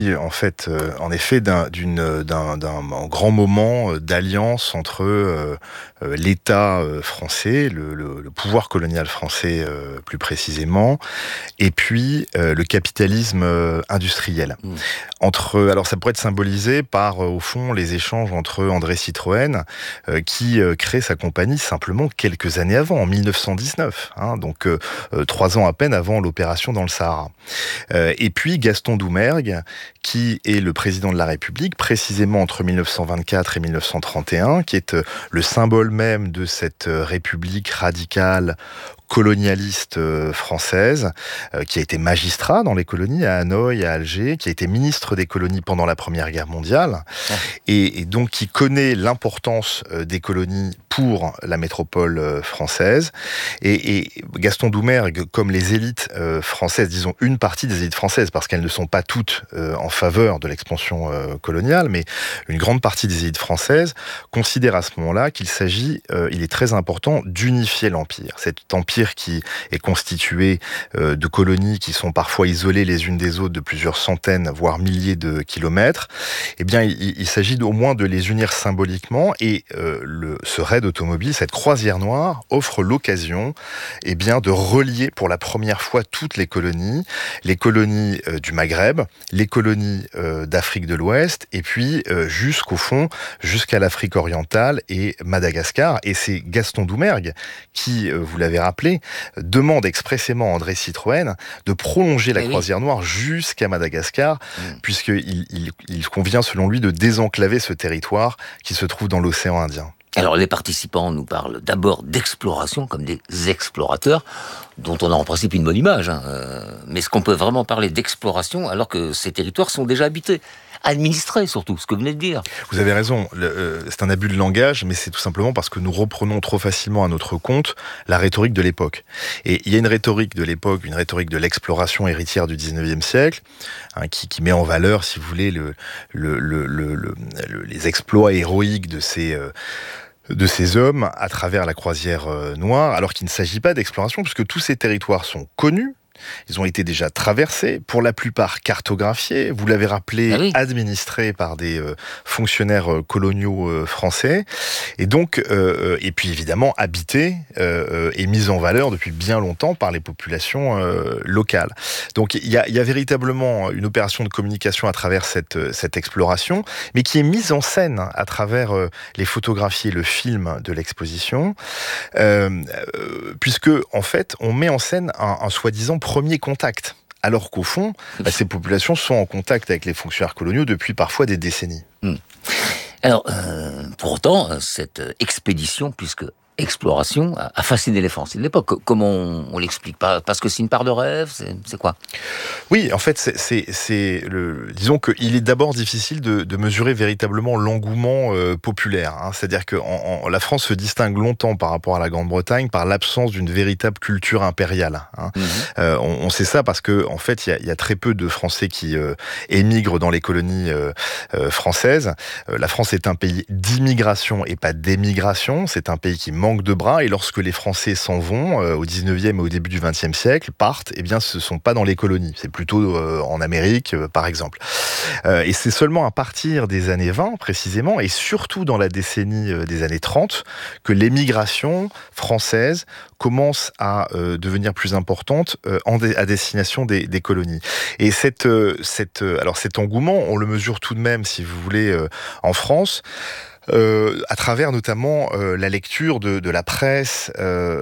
En effet, d'un grand moment d'alliance entre l'État français, le pouvoir colonial français plus précisément, et puis le capitalisme industriel. Alors ça pourrait être symbolisé par, au fond, les échanges entre André Citroën, qui crée sa compagnie simplement quelques années avant, en 1919, donc 3 ans à peine avant l'opération dans le Sahara. Et puis Gaston Doumergue, qui est le président de la République, précisément entre 1924 et 1931, qui est le symbole même de cette République radicale, colonialiste française, qui a été magistrat dans les colonies, à Hanoï, à Alger, qui a été ministre des colonies pendant la Première Guerre mondiale, et donc qui connaît l'importance des colonies pour la métropole française. Et Gaston Doumergue, comme les élites françaises, disons une partie des élites françaises, parce qu'elles ne sont pas toutes en faveur de l'expansion coloniale, mais une grande partie des élites françaises considèrent à ce moment-là qu'il est très important d'unifier l'Empire. Cet empire qui est constitué de colonies qui sont parfois isolées les unes des autres de plusieurs centaines, voire milliers de kilomètres, eh bien, il s'agit au moins de les unir symboliquement, et ce raid automobile, cette croisière noire, offre l'occasion de relier pour la première fois toutes les colonies du Maghreb, les colonies d'Afrique de l'Ouest, et puis jusqu'à l'Afrique orientale et Madagascar. Et c'est Gaston Doumergue qui, vous l'avez rappelé, demande expressément à André Citroën de prolonger la croisière noire jusqu'à Madagascar, puisqu'il convient, selon lui, de désenclaver ce territoire qui se trouve dans l'océan Indien. Alors, les participants nous parlent d'abord d'exploration, comme des explorateurs, dont on a en principe une bonne image. Mais est-ce qu'on peut vraiment parler d'exploration alors que ces territoires sont déjà habités, administrés surtout, ce que vous venez de dire? Vous avez raison, c'est un abus de langage, mais c'est tout simplement parce que nous reprenons trop facilement à notre compte la rhétorique de l'époque. Et il y a une rhétorique de l'époque, une rhétorique de l'exploration héritière du 19e siècle, qui met en valeur, si vous voulez, les exploits héroïques de ces hommes à travers la croisière noire, alors qu'il ne s'agit pas d'exploration, puisque tous ces territoires sont connus. Ils ont été déjà traversés, pour la plupart cartographiés, vous l'avez rappelé, administrés par des fonctionnaires coloniaux français, et donc, et puis évidemment habités et mis en valeur depuis bien longtemps par les populations locales. Donc il y a véritablement une opération de communication à travers cette exploration, mais qui est mise en scène à travers les photographies et le film de l'exposition, puisque en fait on met en scène un soi-disant premier contact, alors qu'au fond, ces populations sont en contact avec les fonctionnaires coloniaux depuis parfois des décennies. Alors, pour autant, cette expédition, puisque exploration, a fasciné les Français de l'époque. Comment on l'explique? Parce que c'est une part de rêve? C'est quoi? Oui, en fait, disons qu'il est d'abord difficile de mesurer véritablement l'engouement populaire. C'est-à-dire que la France se distingue longtemps par rapport à la Grande-Bretagne par l'absence d'une véritable culture impériale. On sait ça parce que, en fait, il y a très peu de Français qui émigrent dans les colonies françaises. La France est un pays d'immigration et pas d'émigration. C'est un pays qui manque de bras, et lorsque les Français s'en vont au 19e et au début du 20e siècle, partent, eh bien ce ne sont pas dans les colonies, c'est plutôt en Amérique par exemple. Et c'est seulement à partir des années 20 précisément, et surtout dans la décennie des années 30, que l'émigration française commence à devenir plus importante à destination des colonies. Et cet engouement, on le mesure tout de même, si vous voulez, en France, à travers notamment la lecture de la presse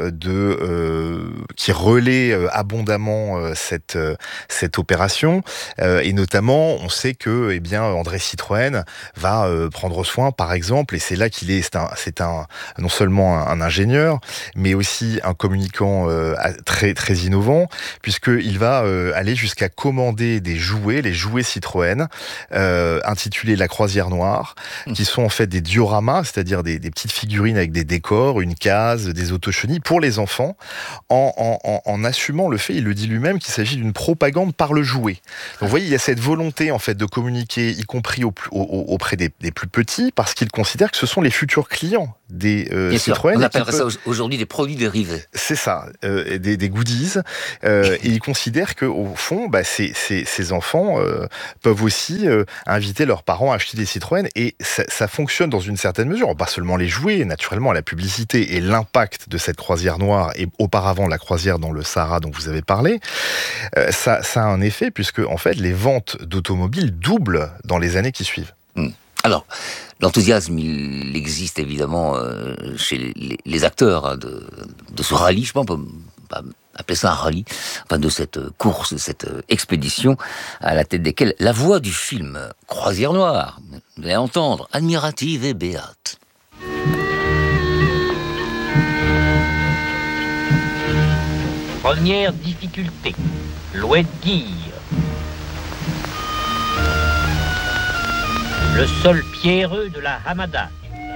qui relaie abondamment cette opération, et notamment on sait que André Citroën va prendre soin, par exemple, et c'est là qu'il est, non seulement un ingénieur, mais aussi un communicant très très innovant, puisqu'il va aller jusqu'à commander les jouets Citroën intitulés La Croisière Noire, qui sont en fait des dioramas, c'est-à-dire des petites figurines avec des décors, une case, des autochenilles pour les enfants, en assumant le fait, il le dit lui-même, qu'il s'agit d'une propagande par le jouet. Donc vous voyez, il y a cette volonté en fait de communiquer, y compris auprès des plus petits, parce qu'ils considèrent que ce sont les futurs clients des Citroën. On appellerait ça aujourd'hui des produits dérivés. C'est ça, des goodies. Et ils considèrent qu'au fond, ces enfants peuvent aussi inviter leurs parents à acheter des Citroën. Et ça fonctionne dans une certaine mesure. Pas seulement les jouets, naturellement, la publicité et l'impact de cette croisière noire, et auparavant la croisière dans le Sahara dont vous avez parlé, ça a un effet, puisque en fait, les ventes d'automobiles doublent dans les années qui suivent. Alors, l'enthousiasme, il existe évidemment chez les acteurs de ce rallye, je pense, on peut pas appeler ça un rallye, enfin de cette course, de cette expédition, à la tête desquelles la voix du film Croisière Noire, vous allez entendre, admirative et béate. Première difficulté, l'oued-guire. Le sol pierreux de la Hamada.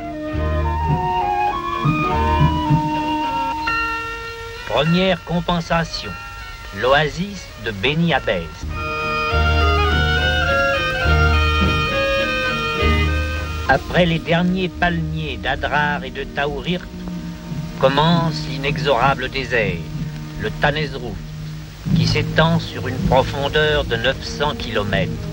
Première compensation, l'oasis de Beni Abbès. Après les derniers palmiers d'Adrar et de Taourirt, commence l'inexorable désert, le Tanezrouf, qui s'étend sur une profondeur de 900 kilomètres.